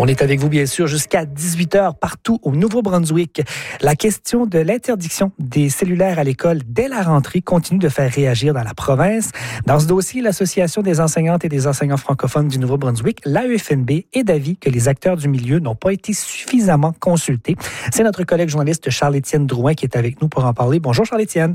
On est avec vous, bien sûr, jusqu'à 18h partout au Nouveau-Brunswick. La question de l'interdiction des cellulaires à l'école dès la rentrée continue de faire réagir dans la province. Dans ce dossier, l'Association des enseignantes et des enseignants francophones du Nouveau-Brunswick, l'AEFNB, est d'avis que les acteurs du milieu n'ont pas été suffisamment consultés. C'est notre collègue journaliste Charles-Étienne Drouin qui est avec nous pour en parler. Bonjour Charles-Étienne.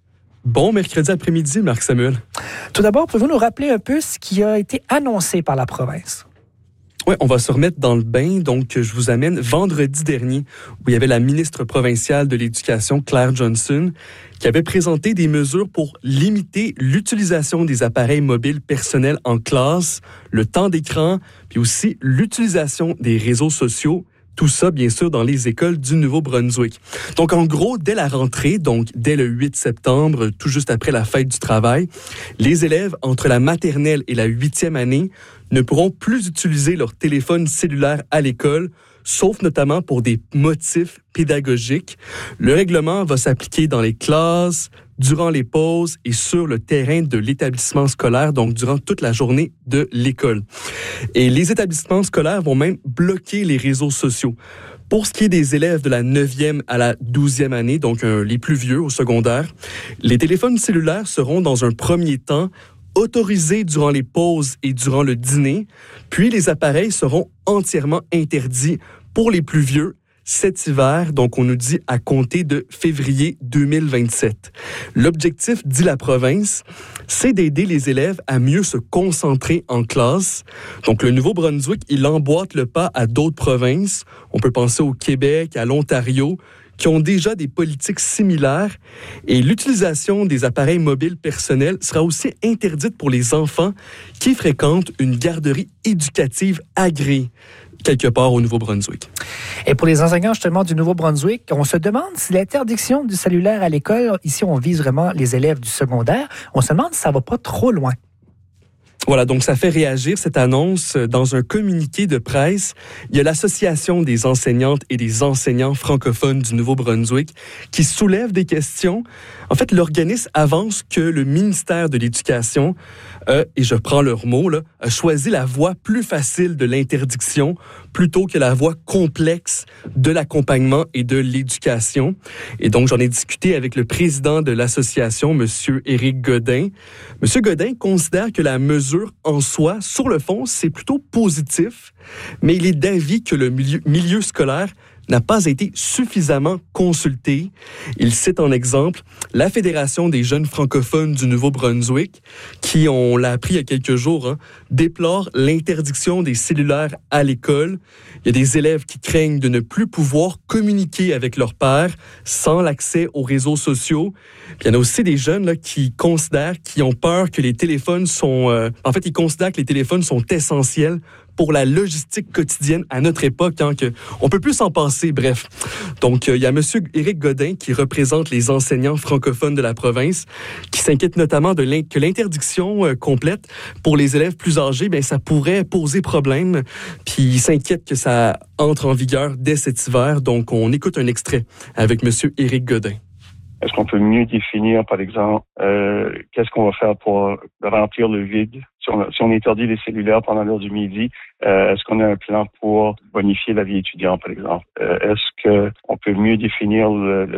Bon mercredi après-midi, Marc-Samuel. Tout d'abord, pouvez-vous nous rappeler un peu ce qui a été annoncé par la province? Oui, on va se remettre dans le bain. Donc, je vous amène vendredi dernier, où il y avait la ministre provinciale de l'Éducation, Claire Johnson, qui avait présenté des mesures pour limiter l'utilisation des appareils mobiles personnels en classe, le temps d'écran, puis aussi l'utilisation des réseaux sociaux. Tout ça, bien sûr, dans les écoles du Nouveau-Brunswick. Donc, en gros, dès la rentrée, donc dès le 8 septembre, tout juste après la fête du travail, les élèves entre la maternelle et la 8e année ne pourront plus utiliser leur téléphone cellulaire à l'école, sauf notamment pour des motifs pédagogiques. Le règlement va s'appliquer dans les classes, durant les pauses et sur le terrain de l'établissement scolaire, donc durant toute la journée de l'école. Et les établissements scolaires vont même bloquer les réseaux sociaux. Pour ce qui est des élèves de la 9e à la 12e année, donc les plus vieux au secondaire, les téléphones cellulaires seront dans un premier temps autorisés durant les pauses et durant le dîner, puis les appareils seront entièrement interdits pour les plus vieux cet hiver, donc on nous dit à compter de février 2027. L'objectif, dit la province, c'est d'aider les élèves à mieux se concentrer en classe. Donc le Nouveau-Brunswick, il emboîte le pas à d'autres provinces. On peut penser au Québec, à l'Ontario, qui ont déjà des politiques similaires. Et l'utilisation des appareils mobiles personnels sera aussi interdite pour les enfants qui fréquentent une garderie éducative agréée quelque part au Nouveau-Brunswick. Et pour les enseignants justement du Nouveau-Brunswick, on se demande si l'interdiction du cellulaire à l'école, ici on vise vraiment les élèves du secondaire, on se demande si ça va pas trop loin. Voilà, donc ça fait réagir cette annonce. Dans un communiqué de presse, il y a l'Association des enseignantes et des enseignants francophones du Nouveau-Brunswick qui soulève des questions. En fait, l'organisme avance que le ministère de l'Éducation, et je prends leurs mots, a choisi la voie plus facile de l'interdiction plutôt que la voie complexe de l'accompagnement et de l'éducation. Et donc, j'en ai discuté avec le président de l'association, M. Éric Godin. M. Godin considère que la mesure en soi, sur le fond, c'est plutôt positif, mais il est d'avis que le milieu scolaire n'a pas été suffisamment consulté. Il cite en exemple la Fédération des jeunes francophones du Nouveau-Brunswick, qui, on l'a appris il y a quelques jours, déplore l'interdiction des cellulaires à l'école. Il y a des élèves qui craignent de ne plus pouvoir communiquer avec leurs pairs sans l'accès aux réseaux sociaux. Puis il y en a aussi des jeunes qui ont peur que les téléphones sont... ils considèrent que les téléphones sont essentiels pour la logistique quotidienne à notre époque, que on peut plus s'en passer, bref. Donc, il y a M. Éric Godin qui représente les enseignants francophones de la province, qui s'inquiète notamment que l'interdiction complète pour les élèves plus âgés, ça pourrait poser problème, puis il s'inquiète que ça entre en vigueur dès cet hiver. Donc, on écoute un extrait avec M. Éric Godin. Est-ce qu'on peut mieux définir, par exemple, qu'est-ce qu'on va faire pour remplir le vide? Si on interdit les cellulaires pendant l'heure du midi, est-ce qu'on a un plan pour bonifier la vie étudiante, par exemple? Est-ce qu'on peut mieux définir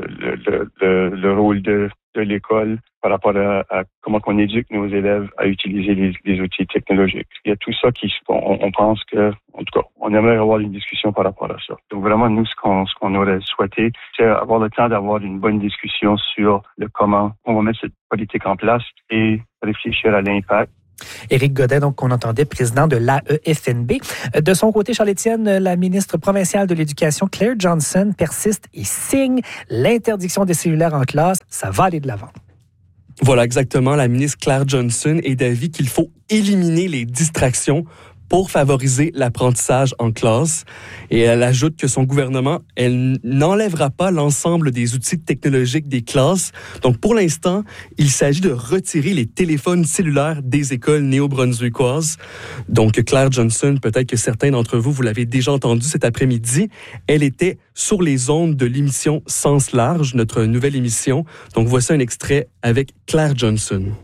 le rôle de l'école par rapport à comment on éduque nos élèves à utiliser les outils technologiques? Il y a tout ça on pense que, en tout cas, on aimerait avoir une discussion par rapport à ça. Donc vraiment, nous, ce qu'on aurait souhaité, c'est avoir le temps d'avoir une bonne discussion sur le comment on va mettre cette politique en place et réfléchir à l'impact. Éric Godin, donc, qu'on entendait, président de l'AEFNB. De son côté, Charles-Étienne, la ministre provinciale de l'Éducation, Claire Johnson, persiste et signe l'interdiction des cellulaires en classe. Ça va aller de l'avant. Voilà, exactement. La ministre Claire Johnson est d'avis qu'il faut éliminer les distractions pour favoriser l'apprentissage en classe. Et elle ajoute que son gouvernement, elle n'enlèvera pas l'ensemble des outils technologiques des classes. Donc, pour l'instant, il s'agit de retirer les téléphones cellulaires des écoles néo-brunswickoises. Donc, Claire Johnson, peut-être que certains d'entre vous, vous l'avez déjà entendu cet après-midi, elle était sur les ondes de l'émission Sens large, notre nouvelle émission. Donc, voici un extrait avec Claire Johnson.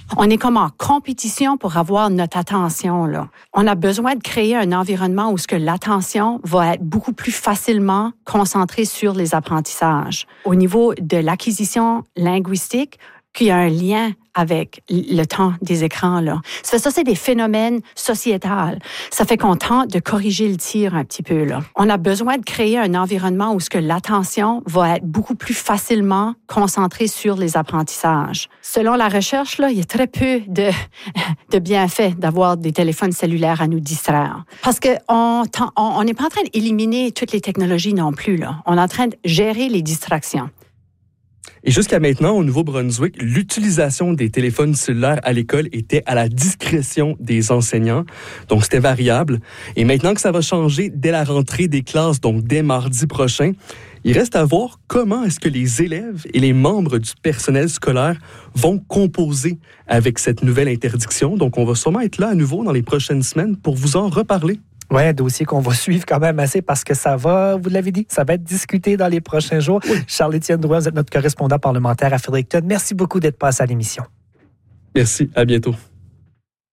On est comme en compétition pour avoir notre attention, là. On a besoin de créer un environnement où ce que l'attention va être beaucoup plus facilement concentrée sur les apprentissages. Au niveau de l'acquisition linguistique, qu'il y a un lien avec le temps des écrans, là. Ça, c'est des phénomènes sociétals. Ça fait qu'on tente de corriger le tir un petit peu, là. On a besoin de créer un environnement où ce que l'attention va être beaucoup plus facilement concentrée sur les apprentissages. Selon la recherche, là, il y a très peu de bienfaits d'avoir des téléphones cellulaires à nous distraire. Parce que on n'est pas en train d'éliminer toutes les technologies non plus, là. On est en train de gérer les distractions. Et jusqu'à maintenant, au Nouveau-Brunswick, l'utilisation des téléphones cellulaires à l'école était à la discrétion des enseignants. Donc, c'était variable. Et maintenant que ça va changer dès la rentrée des classes, donc dès mardi prochain, il reste à voir comment est-ce que les élèves et les membres du personnel scolaire vont composer avec cette nouvelle interdiction. Donc, on va sûrement être là à nouveau dans les prochaines semaines pour vous en reparler. Oui, un dossier qu'on va suivre quand même assez parce que ça va, vous l'avez dit, ça va être discuté dans les prochains jours. Oui. Charles-Étienne Drouin, vous êtes notre correspondant parlementaire à Fredericton. Merci beaucoup d'être passé à l'émission. Merci, à bientôt.